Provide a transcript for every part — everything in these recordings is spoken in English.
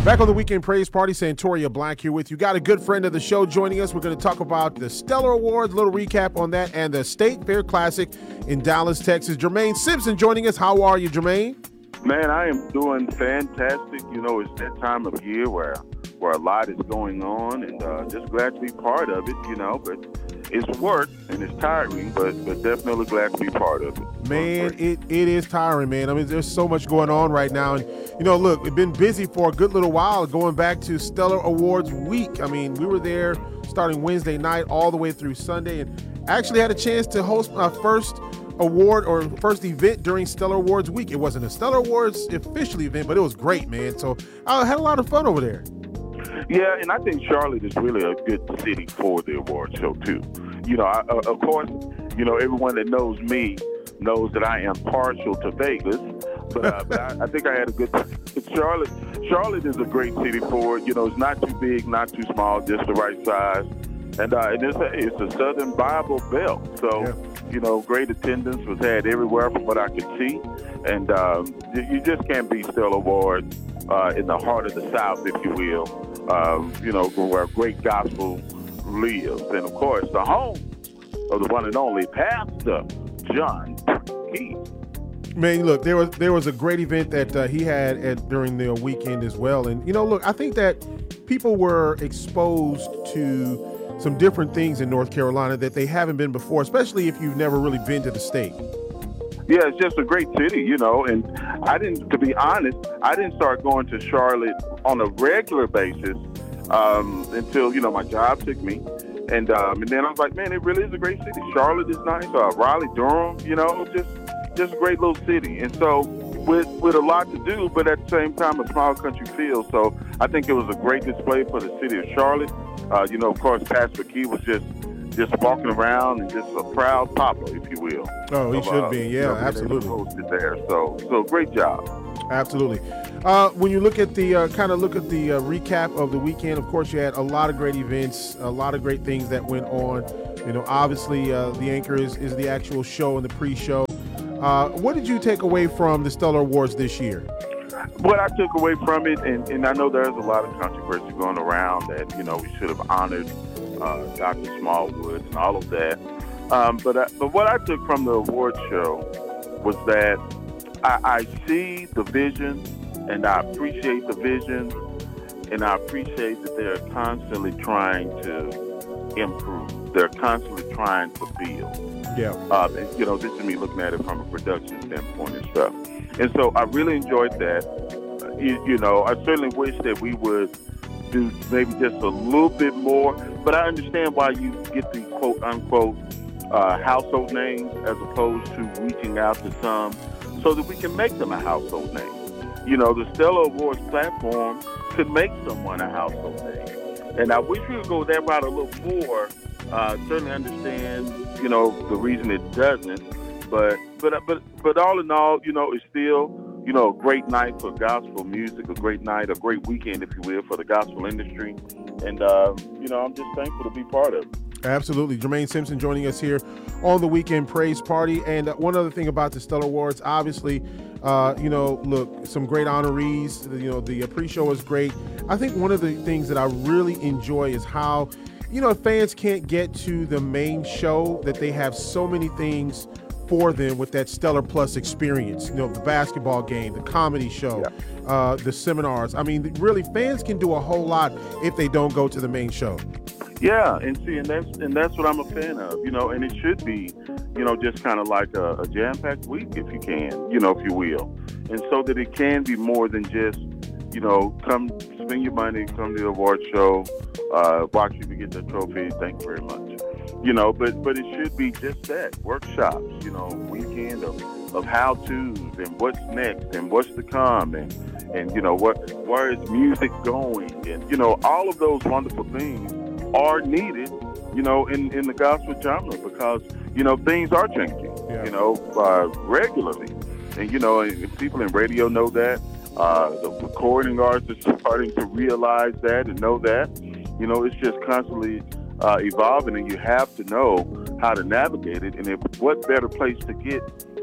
Back on the Weekend Praise Party, Santoria Black here with you. Got a good friend of the show joining us. We're going to talk about the Stellar Awards, a little recap on that, and the State Fair Classic in Dallas, Texas. Jermaine Simpson joining us. How are you, Jermaine? Man, I am doing fantastic. You know, it's that time of year where a lot is going on, and just glad to be part of it, you know, but it's work and it's tiring, but definitely glad to be part of it. Man, it is tiring, man. I mean, there's so much going on right now. And, you know, look, we've been busy for a good little while going back to Stellar Awards week. I mean, we were there starting Wednesday night all the way through Sunday and actually had a chance to host our first award or first event during Stellar Awards week. It wasn't a Stellar Awards official event, but it was great, man. So I had a lot of fun over there. Yeah, and I think Charlotte is really a good city for the award show, too. You know, of course, you know, everyone that knows me knows that I am partial to Vegas, but I think I had a good time. Charlotte is a great city for it. You know, it's not too big, not too small, just the right size. And it's a Southern Bible Belt. So, yeah. You know, great attendance was had everywhere from what I could see. And you just can't beat Stellar Awards in the heart of the South, if you will. You know, where great gospel lives. And, of course, the home of the one and only Pastor John Keith. Man, look, there was a great event that he had during the weekend as well. And, you know, look, I think that people were exposed to some different things in North Carolina that they haven't been before, especially if you've never really been to the state. Yeah, it's just a great city, you know, and to be honest, I didn't start going to Charlotte on a regular basis until, you know, my job took me. And then I was like, man, it really is a great city. Charlotte is nice. Raleigh, Durham, you know, just a great little city. And so with a lot to do, but at the same time, a small country feel. So I think it was a great display for the city of Charlotte. You know, of course, Pastor Key was just walking around and just a proud papa, if you will. Oh, he should be. Yeah, you know, absolutely. Hosted there. So great job. Absolutely. When you look at the recap of the weekend, of course, you had a lot of great events, a lot of great things that went on. You know, obviously, the anchor is the actual show and the pre-show. What did you take away from the Stellar Awards this year? What I took away from it, and I know there's a lot of controversy going around that, you know, we should have honored Dr. Smallwood and all of that. But what I took from the award show was that I see the vision, and I appreciate the vision, and I appreciate that they're constantly trying to improve. They're constantly trying to build. Yeah. And, you know, this is me looking at it from a production standpoint and stuff. And so I really enjoyed that. You know, I certainly wish that we would do maybe just a little bit more, but I understand why you get the quote-unquote household names as opposed to reaching out to some so that we can make them a household name. You know, the Stellar Awards platform could make someone a household name. And I wish we would go that route a little more. Certainly understand, you know, the reason it doesn't. But all in all, you know, it's still, you know, a great night for gospel music, a great night, a great weekend, if you will, for the gospel industry. And, you know, I'm just thankful to be part of it. Absolutely. Jermaine Simpson joining us here on the Weekend Praise Party. And one other thing about the Stellar Awards, obviously, you know, look, some great honorees. You know, the pre-show was great. I think one of the things that I really enjoy is how, you know, fans can't get to the main show, that they have so many things for them with that Stellar Plus experience. You know, the basketball game, the comedy show, the seminars. I mean, really, fans can do a whole lot if they don't go to the main show. Yeah, and that's what I'm a fan of, you know, and it should be, you know, just kind of like a jam-packed week, if you can, you know, if you will. And so that it can be more than just, you know, come spend your money, come to the award show, watch you get the trophy, thank you very much. You know, but it should be just that, workshops, you know, weekend of how-tos and what's next and what's to come and you know, where is music going, and, you know, all of those wonderful things are needed, you know, in the gospel genre, because, you know, things are changing, you know, regularly. And, you know, and people in radio know that. The recording artists are starting to realize that and know that. You know, it's just constantly evolving, and you have to know how to navigate it. And what better place to get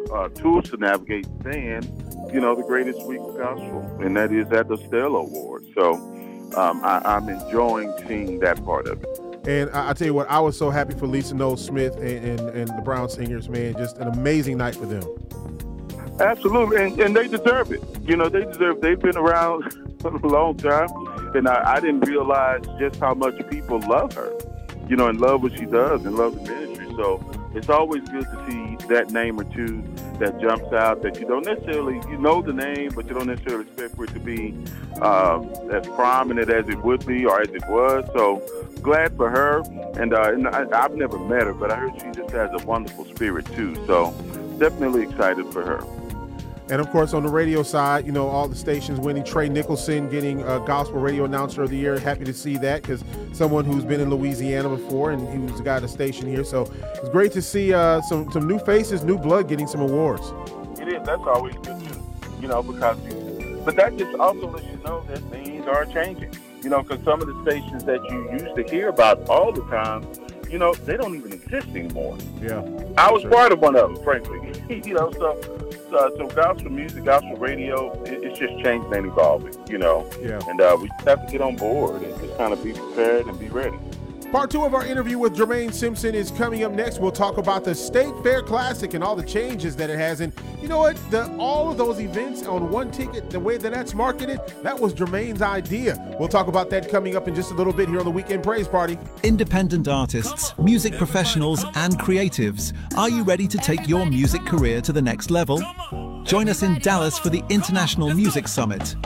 tools to navigate than, the greatest week of gospel, and that is at the Stellar Awards. So I'm enjoying seeing that part of it. And I tell you what, I was so happy for Lisa Noel Smith and the Brown Singers, man. Just an amazing night for them. Absolutely, and they deserve it. They've been around for a long time, and I didn't realize just how much people love her, and love what she does and love the ministry. So it's always good to see that name or two that jumps out that you don't necessarily, know the name, but you don't necessarily expect for it to be as prominent as it would be or as it was. So glad for her, and I've never met her, but I heard she just has a wonderful spirit too. So definitely excited for her. And of course, on the radio side, all the stations winning. Trey Nicholson getting Gospel Radio Announcer of the Year. Happy to see that, because someone who's been in Louisiana before, and he was got a station here. So it's great to see some new faces, new blood getting some awards. It is. That's always good too. But that just also lets you know that things are changing. Because some of the stations that you used to hear about all the time, they don't even exist anymore. Yeah. I was part of one of them, frankly. So gospel music, gospel radio, it's just changing and evolving, Yeah. And we just have to get on board and just kind of be prepared and be ready. Part 2 of our interview with Jermaine Simpson is coming up next. We'll talk about the State Fair Classic and all the changes that it has. And you know what? All of those events on one ticket, the way that's marketed, that was Jermaine's idea. We'll talk about that coming up in just a little bit here on the Weekend Praise Party. Independent artists, music professionals, and creatives, are you ready to take your music career to the next level? Join us in Dallas for the International Music Summit,